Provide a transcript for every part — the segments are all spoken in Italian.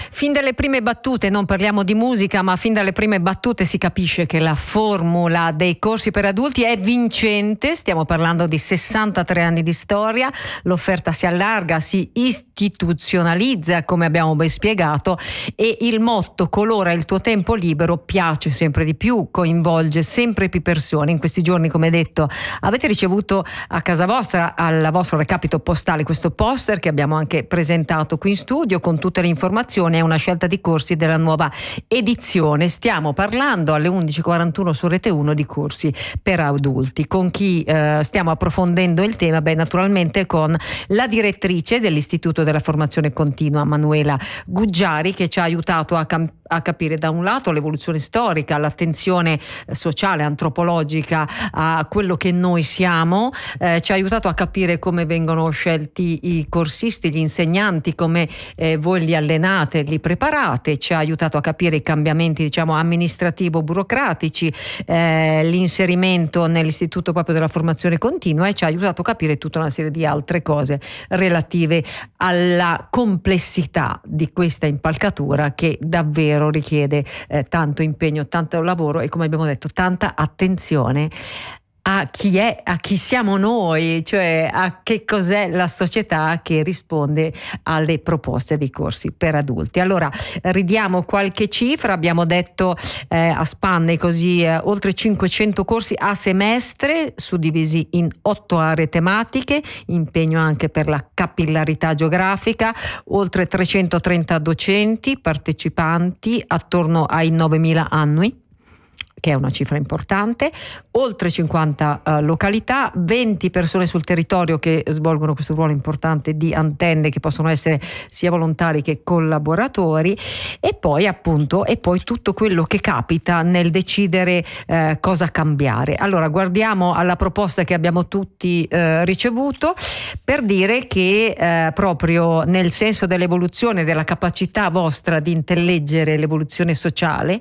fin dalle prime battute, non parliamo di musica, ma fin dalle prime battute si capisce che la formula dei corsi per adulti è vincente. Stiamo parlando di 63 anni di storia, l'offerta si allarga, si istituzionalizza, come abbiamo ben spiegato, e il motto "colora il tuo tempo libero" piace sempre di più, coinvolge sempre più persone. In questi giorni, come detto, avete ricevuto a casa vostra, al vostro recapito postale, questo poster che abbiamo anche presentato qui in studio con tutte le informazioni. È una scelta di corsi della nuova edizione. Stiamo parlando alle 11:41 su Rete 1 di corsi per adulti. Con chi stiamo approfondendo il tema? Beh, naturalmente con la direttrice dell'Istituto della Formazione Continua, Manuela Guggiari, che ci ha aiutato a capire da un lato l'evoluzione storica, l'attenzione sociale, antropologica a quello che noi siamo, ci ha aiutato a capire come vengono scelti i corsisti, gli insegnanti, come voi li allenate, li preparate, ci ha aiutato a capire i cambiamenti, diciamo, amministrativo-burocratici, l'inserimento nell'Istituto proprio della Formazione Continua, e ci ha aiutato a capire tutta una serie di altre cose relative alla complessità di questa impalcatura che davvero richiede tanto impegno, tanto lavoro e, come abbiamo detto, tanta attenzione a chi è, a chi siamo noi, cioè a che cos'è la società che risponde alle proposte dei corsi per adulti. Allora, ridiamo qualche cifra. Abbiamo detto a spanne così oltre 500 corsi a semestre, suddivisi in 8 aree tematiche, impegno anche per la capillarità geografica, oltre 330 docenti partecipanti, attorno ai 9.000 annui, che è una cifra importante, oltre 50 località, 20 persone sul territorio che svolgono questo ruolo importante di antenne, che possono essere sia volontari che collaboratori, e poi tutto quello che capita nel decidere cosa cambiare. Allora, guardiamo alla proposta che abbiamo tutti ricevuto, per dire che proprio nel senso dell'evoluzione, della capacità vostra di intelleggere l'evoluzione sociale,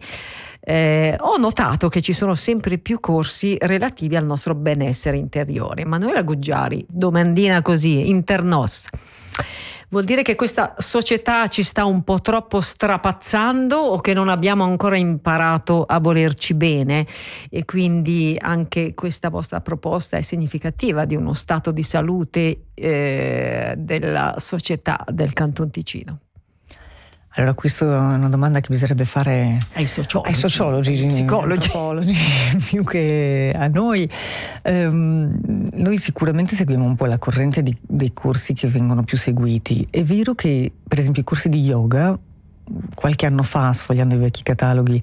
ho notato che ci sono sempre più corsi relativi al nostro benessere interiore. Manuela Guggiari, domandina così, inter nos. Vuol dire che questa società ci sta un po' troppo strapazzando, o che non abbiamo ancora imparato a volerci bene? E quindi anche questa vostra proposta è significativa di uno stato di salute della società del Canton Ticino. Allora, questa è una domanda che bisognerebbe fare ai sociologi, psicologi, più che a noi. Noi sicuramente seguiamo un po' la corrente dei corsi che vengono più seguiti. È vero che, per esempio, i corsi di yoga, qualche anno fa, sfogliando i vecchi cataloghi,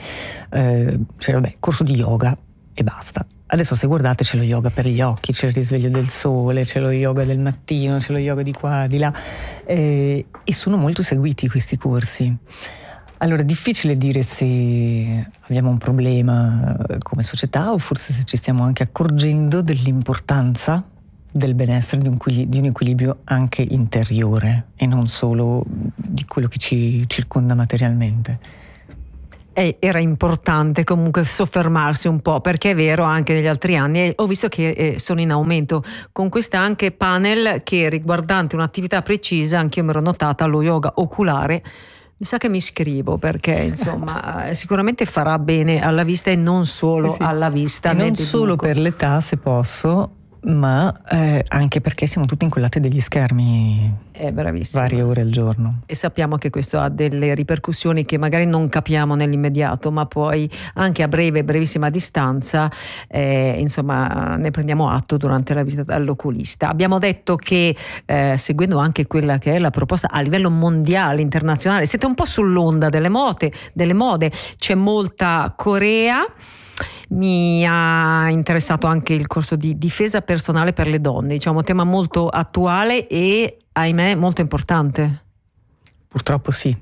corso di yoga e basta. Adesso, se guardate, c'è lo yoga per gli occhi, c'è il risveglio del sole, c'è lo yoga del mattino, c'è lo yoga di qua, di là, e sono molto seguiti questi corsi. Allora, è difficile dire se abbiamo un problema come società, o forse se ci stiamo anche accorgendo dell'importanza del benessere, di un equilibrio anche interiore e non solo di quello che ci circonda materialmente. Era importante comunque soffermarsi un po', perché è vero, anche negli altri anni ho visto che sono in aumento, con questa anche panel che riguardante un'attività precisa. Anche io mi ero notata lo yoga oculare. Mi sa che mi iscrivo, perché insomma sicuramente farà bene alla vista, e non solo alla vista, e non solo per l'età, se posso, ma anche perché siamo tutti incollati degli schermi varie ore al giorno, e sappiamo che questo ha delle ripercussioni che magari non capiamo nell'immediato, ma poi anche a brevissima distanza insomma ne prendiamo atto durante la visita all'oculista. Abbiamo detto che seguendo anche quella che è la proposta a livello mondiale, internazionale, siete un po' sull'onda delle mode, c'è molta Corea. Mi ha interessato anche il corso di difesa personale per le donne, diciamo, un tema molto attuale e, ahimè, molto importante. Purtroppo sì,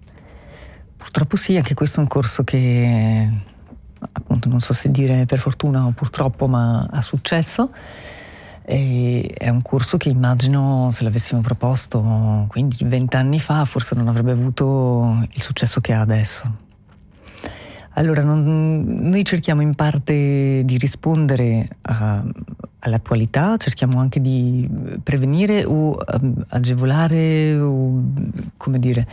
anche questo è un corso che, appunto, non so se dire per fortuna o purtroppo, ma ha successo. E è un corso che immagino, se l'avessimo proposto 15-20 anni fa, forse non avrebbe avuto il successo che ha adesso. Allora, noi cerchiamo in parte di rispondere all'attualità, cerchiamo anche di prevenire o agevolare o, come dire,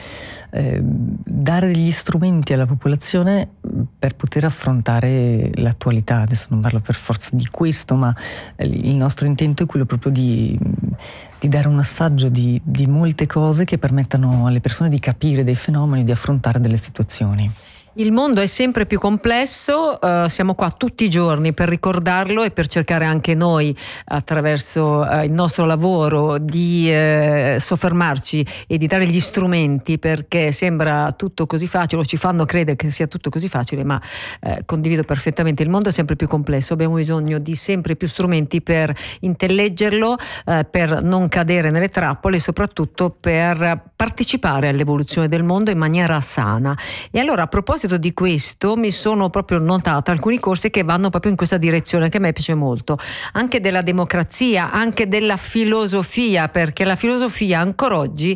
dare degli strumenti alla popolazione per poter affrontare l'attualità. Adesso non parlo per forza di questo, ma il nostro intento è quello proprio di dare un assaggio di molte cose che permettano alle persone di capire dei fenomeni, di affrontare delle situazioni. Il mondo è sempre più complesso, siamo qua tutti i giorni per ricordarlo e per cercare anche noi, attraverso il nostro lavoro, di soffermarci e di dare gli strumenti, perché sembra tutto così facile, o ci fanno credere che sia tutto così facile, ma condivido perfettamente, il mondo è sempre più complesso, abbiamo bisogno di sempre più strumenti per intelleggerlo, per non cadere nelle trappole e soprattutto per partecipare all'evoluzione del mondo in maniera sana. E allora, a proposito di questo, mi sono proprio notata alcuni corsi che vanno proprio in questa direzione, che a me piace molto, anche della democrazia, anche della filosofia, perché la filosofia ancora oggi,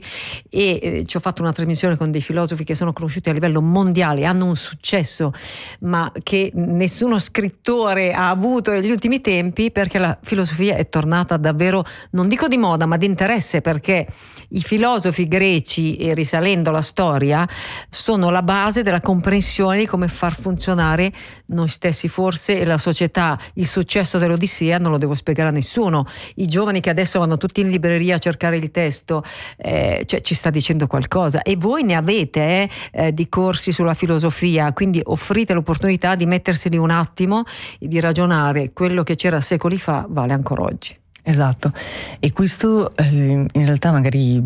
e ci ho fatto una trasmissione con dei filosofi che sono conosciuti a livello mondiale, hanno un successo ma che nessuno scrittore ha avuto negli ultimi tempi, perché la filosofia è tornata davvero, non dico di moda, ma di interesse, perché i filosofi greci, e risalendo la storia, sono la base della comprensione di come far funzionare noi stessi forse e la società. Il successo dell'Odissea non lo devo spiegare a nessuno. I giovani che adesso vanno tutti in libreria a cercare il testo, cioè ci sta dicendo qualcosa, e voi ne avete di corsi sulla filosofia, quindi offrite l'opportunità di metterseli un attimo e di ragionare. Quello che c'era secoli fa vale ancora oggi. Esatto, e questo in realtà magari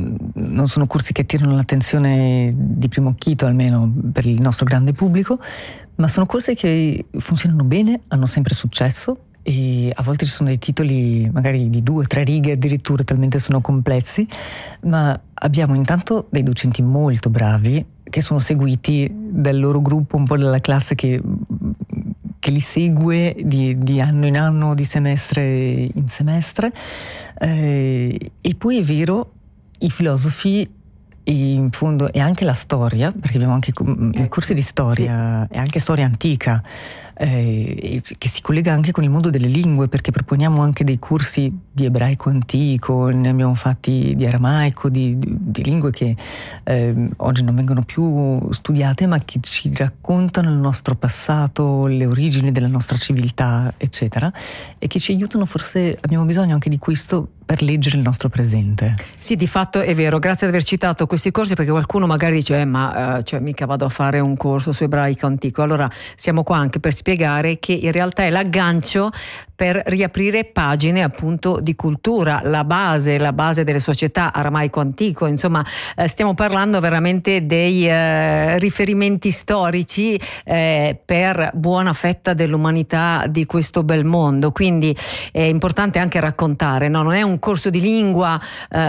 non sono corsi che attirano l'attenzione di primo acchito, almeno per il nostro grande pubblico, ma sono corsi che funzionano bene, hanno sempre successo, e a volte ci sono dei titoli magari di 2 o 3 righe addirittura, talmente sono complessi, ma abbiamo intanto dei docenti molto bravi che sono seguiti dal loro gruppo, un po' dalla classe che li segue di anno in anno, di semestre in semestre, e poi è vero, i filosofi in fondo, e anche la storia, perché abbiamo anche i corsi di storia, sì, e anche storia antica, che si collega anche con il mondo delle lingue, perché proponiamo anche dei corsi di ebraico antico, ne abbiamo fatti di aramaico, di lingue che oggi non vengono più studiate, ma che ci raccontano il nostro passato, le origini della nostra civiltà, eccetera, e che ci aiutano. Forse abbiamo bisogno anche di questo per leggere il nostro presente. Sì, di fatto è vero, grazie di aver citato questi corsi, perché qualcuno magari dice cioè, mica vado a fare un corso su ebraico antico. Allora siamo qua anche per spiegare che in realtà è l'aggancio per riaprire pagine appunto di cultura, la base delle società, aramaico antico, insomma stiamo parlando veramente dei riferimenti storici per buona fetta dell'umanità di questo bel mondo. Quindi è importante anche raccontare, no? Non è un corso di lingua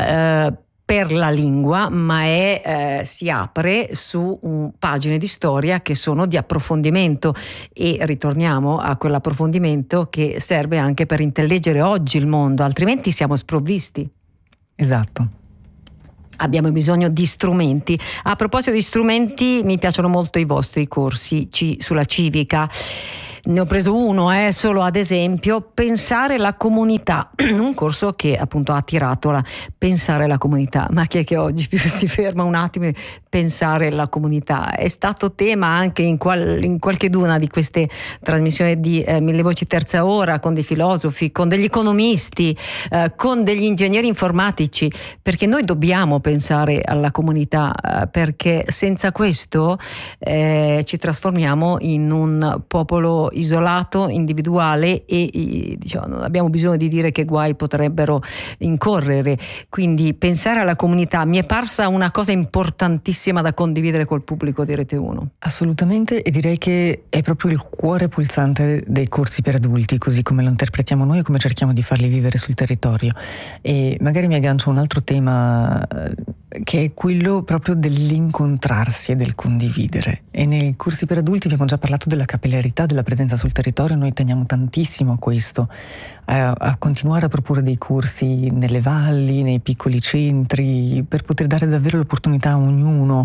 per la lingua, ma si apre su pagine di storia che sono di approfondimento, e ritorniamo a quell'approfondimento che serve anche per intelleggere oggi il mondo, altrimenti siamo sprovvisti. Esatto. Abbiamo bisogno di strumenti. A proposito di strumenti, mi piacciono molto i vostri corsi sulla civica. Ne ho preso uno, solo ad esempio, Pensare la comunità, un corso che appunto ha attirato pensare la comunità. Ma chi è che oggi più si ferma un attimo e pensare la comunità? È stato tema anche in qualcheduna di queste trasmissioni di Mille Voci Terza Ora, con dei filosofi, con degli economisti, con degli ingegneri informatici, perché noi dobbiamo pensare alla comunità, perché senza questo ci trasformiamo in un popolo isolato, individuale, e diciamo, non abbiamo bisogno di dire che guai potrebbero incorrere. Quindi pensare alla comunità mi è parsa una cosa importantissima da condividere col pubblico di Rete 1. Assolutamente, e direi che è proprio il cuore pulsante dei corsi per adulti, così come lo interpretiamo noi e come cerchiamo di farli vivere sul territorio. E magari mi aggancio a un altro tema che è quello proprio dell'incontrarsi e del condividere. E nei corsi per adulti abbiamo già parlato della capillarità della presenza sul territorio. Noi teniamo tantissimo a questo, a continuare a proporre dei corsi nelle valli, nei piccoli centri, per poter dare davvero l'opportunità a ognuno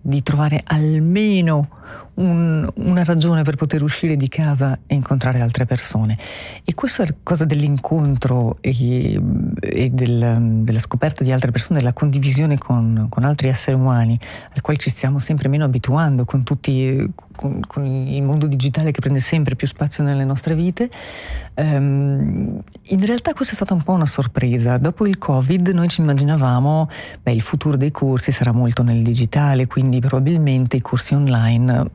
di trovare almeno una ragione per poter uscire di casa e incontrare altre persone. E questa cosa dell'incontro e della scoperta di altre persone, della condivisione con altri esseri umani, al quale ci stiamo sempre meno abituando con il mondo digitale che prende sempre più spazio nelle nostre vite. In realtà questa è stata un po' una sorpresa. Dopo il Covid noi ci immaginavamo il futuro dei corsi sarà molto nel digitale, quindi probabilmente i corsi online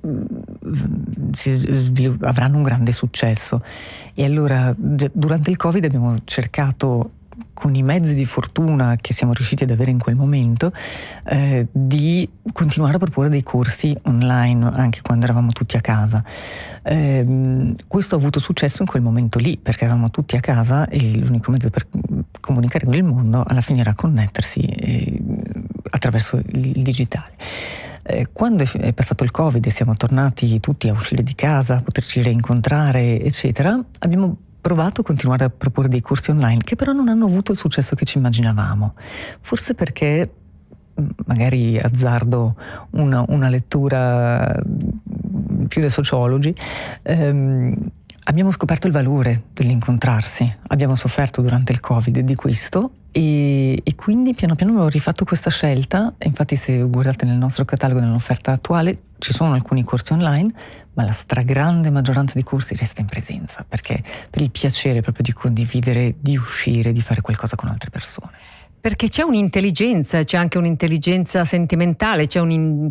avranno un grande successo. E allora durante il Covid abbiamo cercato, con i mezzi di fortuna che siamo riusciti ad avere in quel momento, di continuare a proporre dei corsi online anche quando eravamo tutti a casa. Questo ha avuto successo in quel momento lì, perché eravamo tutti a casa e l'unico mezzo per comunicare con il mondo alla fine era connettersi attraverso il digitale. Quando è passato il Covid e siamo tornati tutti a uscire di casa, a poterci reincontrare, eccetera, abbiamo provato a continuare a proporre dei corsi online che però non hanno avuto il successo che ci immaginavamo. Forse perché, magari azzardo una lettura più da sociologi, abbiamo scoperto il valore dell'incontrarsi. Abbiamo sofferto durante il Covid di questo e quindi piano piano abbiamo rifatto questa scelta. Infatti, se guardate nel nostro catalogo, nell'offerta attuale, ci sono alcuni corsi online, ma la stragrande maggioranza dei corsi resta in presenza, perché per il piacere proprio di condividere, di uscire, di fare qualcosa con altre persone. Perché c'è un'intelligenza, c'è anche un'intelligenza sentimentale, c'è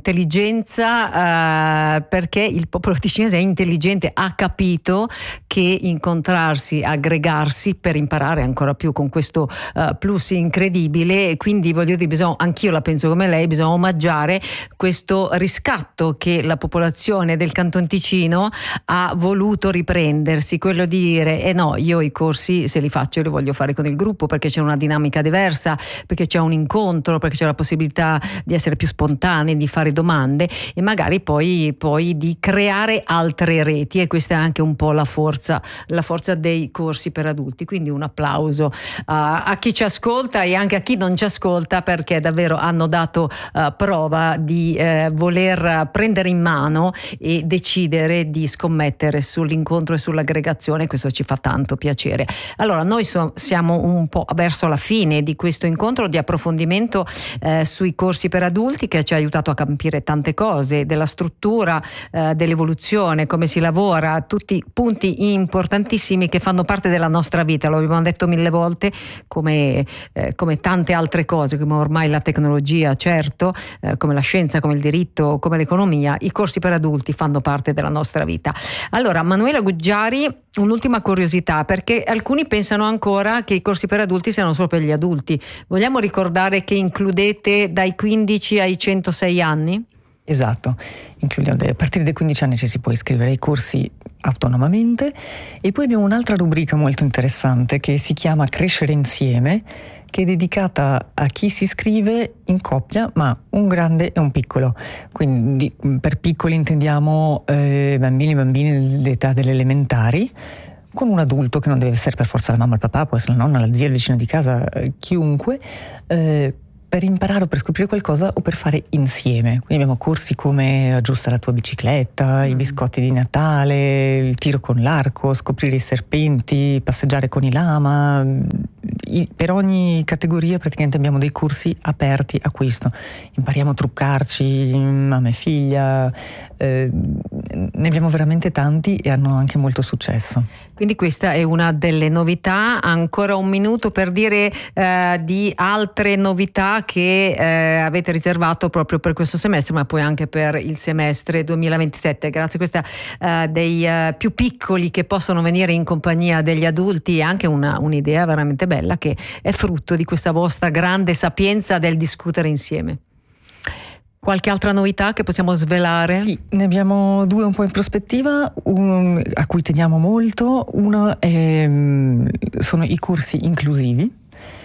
un'intelligenza perché il popolo ticinese è intelligente, ha capito che incontrarsi, aggregarsi per imparare ancora più con questo plus incredibile. Quindi voglio dire, anch'io la penso come lei, bisogna omaggiare questo riscatto che la popolazione del Canton Ticino ha voluto riprendersi, quello di dire no, io i corsi se li faccio li voglio fare con il gruppo, perché c'è una dinamica diversa, perché c'è un incontro, perché c'è la possibilità di essere più spontanei, di fare domande e magari poi di creare altre reti, e questa è anche un po' la forza dei corsi per adulti. Quindi un applauso a chi ci ascolta e anche a chi non ci ascolta, perché davvero hanno dato prova di voler prendere in mano e decidere di scommettere sull'incontro e sull'aggregazione. Questo ci fa tanto piacere. Allora noi siamo un po' verso la fine di questo incontro di approfondimento sui corsi per adulti, che ci ha aiutato a capire tante cose della struttura, dell'evoluzione, come si lavora, tutti punti importantissimi che fanno parte della nostra vita. Lo abbiamo detto mille volte, come tante altre cose, come ormai la tecnologia, certo, come la scienza, come il diritto, come l'economia. I corsi per adulti fanno parte della nostra vita. Allora, Manuela Guggiari, un'ultima curiosità, perché alcuni pensano ancora che i corsi per adulti siano solo per gli adulti. Vogliamo ricordare che includete dai 15 ai 106 anni? Esatto, a partire dai 15 anni ci si può iscrivere ai corsi autonomamente, e poi abbiamo un'altra rubrica molto interessante che si chiama Crescere Insieme, che è dedicata a chi si iscrive in coppia, ma un grande e un piccolo. Quindi per piccoli intendiamo bambini e bambine dell'età delle elementari, con un adulto che non deve essere per forza la mamma, il papà, può essere la nonna, la zia, il vicino di casa, chiunque, per imparare o per scoprire qualcosa o per fare insieme. Quindi abbiamo corsi come aggiusta la tua bicicletta, i biscotti di Natale, il tiro con l'arco, scoprire i serpenti, passeggiare con i lama. Per ogni categoria praticamente abbiamo dei corsi aperti a questo. Impariamo a truccarci, mamma e figlia, ne abbiamo veramente tanti e hanno anche molto successo. Quindi questa è una delle novità. Ancora un minuto per dire di altre novità che avete riservato proprio per questo semestre, ma poi anche per il semestre 2027. Grazie a questa dei più piccoli che possono venire in compagnia degli adulti, è anche un'idea veramente bella, che è frutto di questa vostra grande sapienza del discutere insieme. Qualche altra novità che possiamo svelare? Sì, ne abbiamo due un po' in prospettiva, a cui teniamo molto. Uno sono i corsi inclusivi,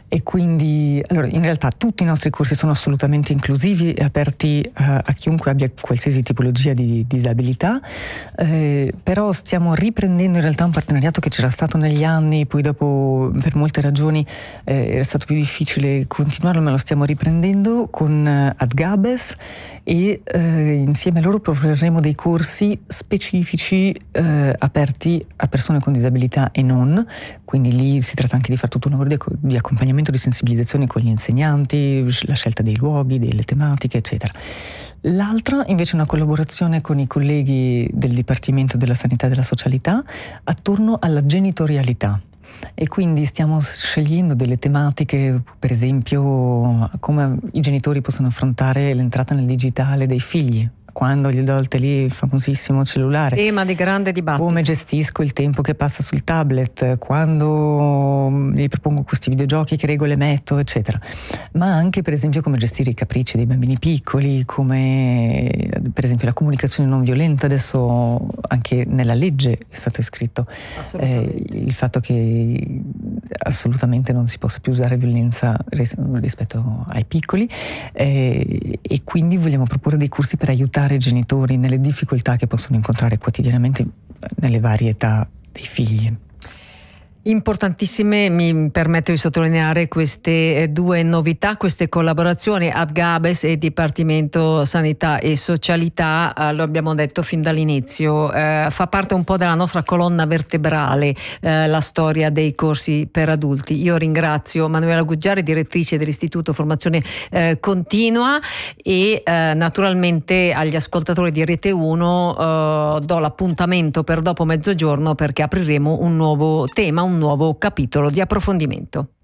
E quindi, allora, in realtà tutti i nostri corsi sono assolutamente inclusivi e aperti a chiunque abbia qualsiasi tipologia di disabilità, però stiamo riprendendo in realtà un partenariato che c'era stato negli anni, poi dopo per molte ragioni era stato più difficile continuarlo, ma lo stiamo riprendendo con Adgabes, e insieme a loro proporremo dei corsi specifici aperti a persone con disabilità e non, quindi lì si tratta anche di fare tutto un lavoro di accompagnamento, di sensibilizzazione con gli insegnanti, la scelta dei luoghi, delle tematiche, eccetera. L'altra invece è una collaborazione con i colleghi del Dipartimento della Sanità e della Socialità attorno alla genitorialità. E quindi stiamo scegliendo delle tematiche, per esempio come i genitori possono affrontare l'entrata nel digitale dei figli, quando gli do il il famosissimo cellulare. Tema di grande dibattito. Come gestisco il tempo che passa sul tablet, quando gli propongo questi videogiochi, che regole metto, eccetera. Ma anche per esempio come gestire i capricci dei bambini piccoli, come per esempio la comunicazione non violenta. Adesso anche nella legge è stato scritto il fatto che assolutamente non si possa più usare violenza rispetto ai piccoli, e quindi vogliamo proporre dei corsi per aiutare i genitori nelle difficoltà che possono incontrare quotidianamente nelle varie età dei figli. Importantissime, mi permetto di sottolineare queste due novità, queste collaborazioni Adgabes e Dipartimento Sanità e Socialità, lo abbiamo detto fin dall'inizio, fa parte un po' della nostra colonna vertebrale, la storia dei corsi per adulti. Io ringrazio Manuela Guggiari, direttrice dell'Istituto Formazione Continua, e naturalmente agli ascoltatori di Rete 1 do l'appuntamento per dopo mezzogiorno, perché apriremo un nuovo tema, un nuovo capitolo di approfondimento.